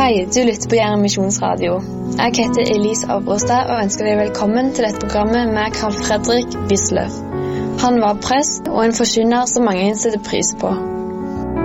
Hei, du lytter på Jæren Misjonsradio. Jeg heter Elise Abrostad og ønsker deg velkommen til dette programmet med Carl Fredrik Wisløff. Han var prest og en forkynner som mange setter pris på.